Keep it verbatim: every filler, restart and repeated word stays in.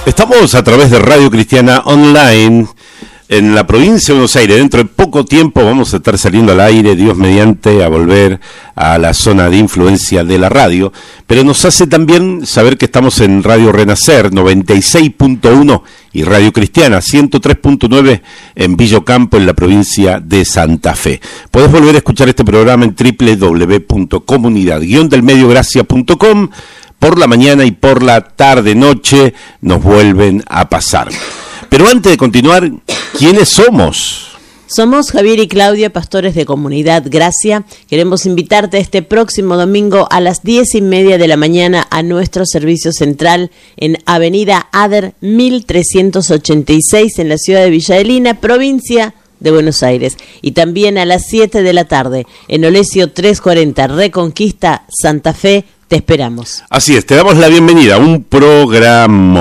Estamos a través de Radio Cristiana Online en la provincia de Buenos Aires. Dentro de poco tiempo vamos a estar saliendo al aire, Dios mediante, a volver a la zona de influencia de la radio. Pero nos hace también saber que estamos en Radio Renacer noventa y seis punto uno y Radio Cristiana ciento tres punto nueve en Villocampo, en la provincia de Santa Fe. Podés volver a escuchar este programa en doble u doble u doble u punto comunidad guion del medio gracia punto com. Por la mañana y por la tarde noche nos vuelven a pasar. Pero antes de continuar, ¿quiénes somos? Somos Javier y Claudia, pastores de Comunidad Gracia. Queremos invitarte este próximo domingo a las diez y media de la mañana a nuestro servicio central en Avenida Ader mil trescientos ochenta y seis en la ciudad de Villa Adelina, provincia de Buenos Aires. Y también a las siete de la tarde en Olesio trescientos cuarenta, Reconquista, Santa Fe. Te esperamos. Así es, te damos la bienvenida a un programa.